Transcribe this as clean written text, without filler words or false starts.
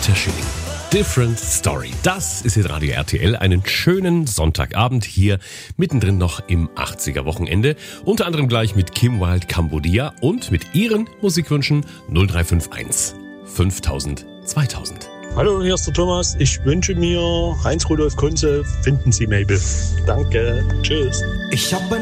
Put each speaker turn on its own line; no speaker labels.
Dieter Schilling. Different Story. Das ist jetzt Radio RTL. Einen schönen Sonntagabend hier mittendrin noch im 80er-Wochenende. Unter anderem gleich mit Kim Wilde Cambodia und mit Ihren Musikwünschen 0351 5000 2000.
Hallo, hier ist der Thomas. Ich wünsche mir Heinz Rudolf Kunze, Finden Sie Mabel. Danke. Tschüss.
Ich habe